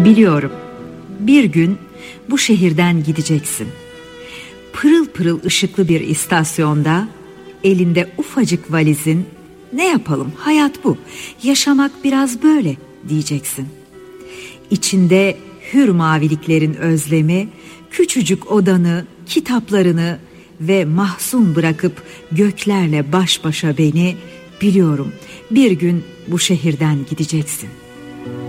Biliyorum, bir gün bu şehirden gideceksin. Pırıl pırıl ışıklı bir istasyonda, elinde ufacık valizin, ne yapalım, hayat bu, yaşamak biraz böyle diyeceksin. İçinde hür maviliklerin özlemi, küçücük odanı, kitaplarını ve mahzun bırakıp göklerle baş başa beni, biliyorum, bir gün bu şehirden gideceksin.